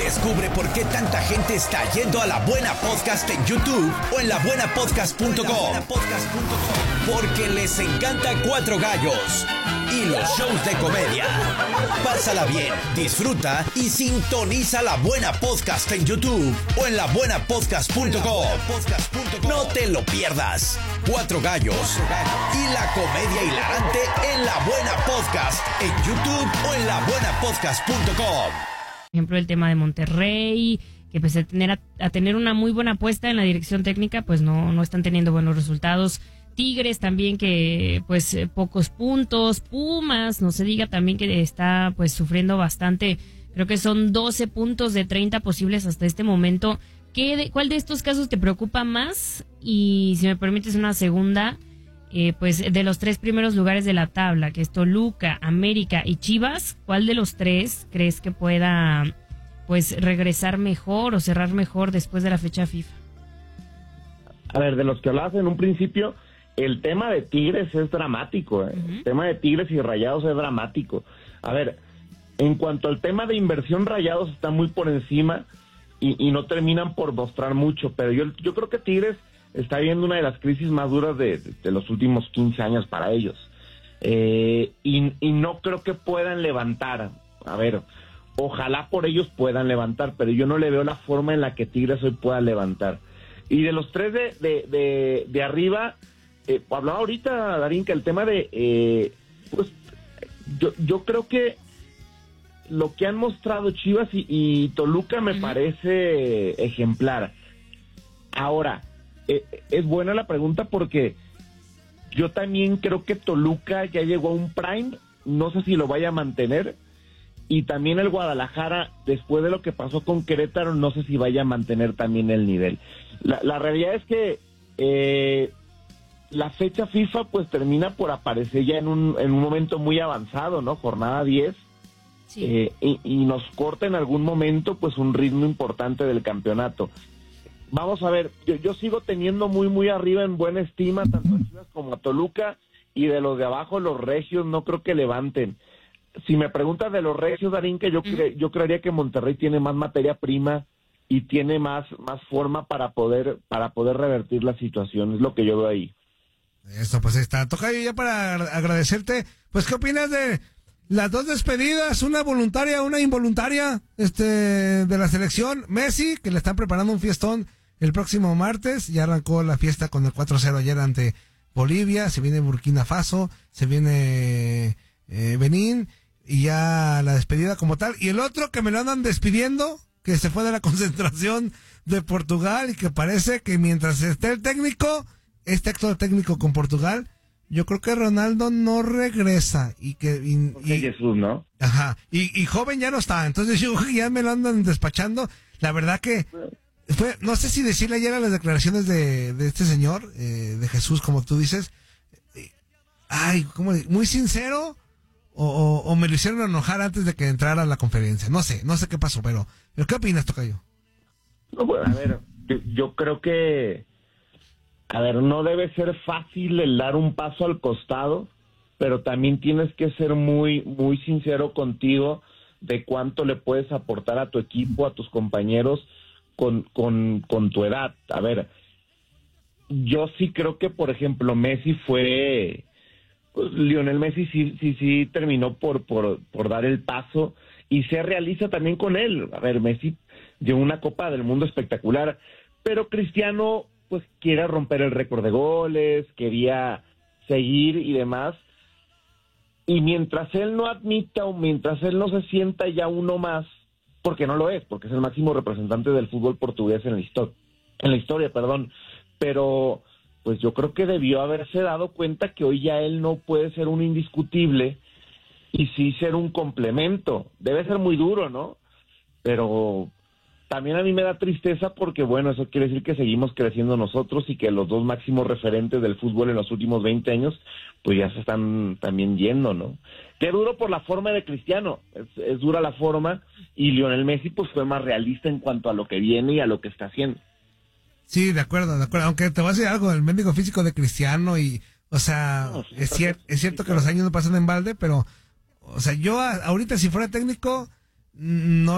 Descubre por qué tanta gente está yendo a La Buena Podcast en YouTube o en labuenapodcast.com. Porque les encanta Cuatro Gallos y los shows de comedia. Pásala bien, disfruta y sintoniza La Buena Podcast en YouTube o en labuenapodcast.com. No te lo pierdas. Cuatro Gallos y la comedia hilarante en La Buena Podcast en YouTube o en labuenapodcast.com. Por ejemplo, el tema de Monterrey, que pese a tener una muy buena apuesta en la dirección técnica, pues no están teniendo buenos resultados. Tigres también, que pues pocos puntos. Pumas, no se diga también que está pues sufriendo bastante. Creo que son 12 puntos de 30 posibles hasta este momento. ¿Cuál de estos casos te preocupa más? Y si me permites una segunda, pues de los 3 primeros lugares de la tabla, que es Toluca, América y Chivas, ¿cuál de los 3 crees que pueda pues regresar mejor o cerrar mejor después de la fecha FIFA? A ver, de los que hablabas en un principio, el tema de Tigres es dramático, El tema de Tigres y Rayados es dramático. A ver, en cuanto al tema de inversión, Rayados está muy por encima y no terminan por mostrar mucho, pero yo creo que Tigres está viviendo una de las crisis más duras de los últimos 15 años para ellos. Y no creo que puedan levantar. A ver, ojalá por ellos puedan levantar, pero yo no le veo la forma en la que Tigres hoy pueda levantar. Y de los 3 de arriba, hablaba ahorita, Darín, que el tema de... pues yo creo que lo que han mostrado Chivas y Toluca me parece ejemplar. Ahora, es buena la pregunta porque yo también creo que Toluca ya llegó a un prime, no sé si lo vaya a mantener, y también el Guadalajara, después de lo que pasó con Querétaro, no sé si vaya a mantener también el nivel. La realidad es que la fecha FIFA pues termina por aparecer ya en un momento muy avanzado, ¿no? Jornada 10. Sí. Y nos corta en algún momento pues un ritmo importante del campeonato. Vamos a ver, yo sigo teniendo muy arriba en buena estima tanto a Chivas como a Toluca, y de los de abajo, los regios, no creo que levanten. Si me preguntas de los regios, Darín, que yo creería que Monterrey tiene más materia prima y tiene más forma para poder revertir la situación, es lo que yo veo ahí. Eso, pues ahí está. Tocayo, ya para agradecerte, pues ¿qué opinas de las 2 despedidas, una voluntaria, una involuntaria, de la selección? Messi, que le están preparando un fiestón el próximo martes, ya arrancó la fiesta con el 4-0 ayer ante Bolivia, se viene Burkina Faso, se viene Benín, y ya la despedida como tal. Y el otro que me lo andan despidiendo, que se fue de la concentración de Portugal, y que parece que mientras esté el técnico, este acto técnico con Portugal, yo creo que Ronaldo no regresa, y Jesús, ¿no? Ajá, y joven ya no está, entonces yo ya me lo andan despachando. La verdad que fue, no sé si decirle ayer a las declaraciones de este señor, de Jesús, como tú dices, muy sincero, o me lo hicieron enojar antes de que entrara a la conferencia. No sé qué pasó, pero ¿qué opinas, Tocayo? No, bueno, a ver, yo creo que, a ver, no debe ser fácil el dar un paso al costado, pero también tienes que ser muy sincero contigo de cuánto le puedes aportar a tu equipo, a tus compañeros con tu edad. A ver, yo sí creo que, por ejemplo, Messi fue... Pues Lionel Messi sí terminó por dar el paso, y se realiza también con él. A ver, Messi dio una Copa del Mundo espectacular, pero Cristiano pues quiere romper el récord de goles, quería seguir y demás, y mientras él no admita o mientras él no se sienta ya uno más, porque no lo es, porque es el máximo representante del fútbol portugués en la historia, pero pues yo creo que debió haberse dado cuenta que hoy ya él no puede ser un indiscutible y sí ser un complemento. Debe ser muy duro, ¿no? Pero también a mí me da tristeza porque, bueno, eso quiere decir que seguimos creciendo nosotros y que los 2 máximos referentes del fútbol en los últimos 20 años, pues ya se están también yendo, ¿no? Qué duro por la forma de Cristiano, es dura la forma, y Lionel Messi pues fue más realista en cuanto a lo que viene y a lo que está haciendo. Sí, de acuerdo, aunque te voy a decir algo, el mendigo físico de Cristiano o sea, no, es cierto que los años no pasan en balde, pero, o sea, yo ahorita si fuera técnico, no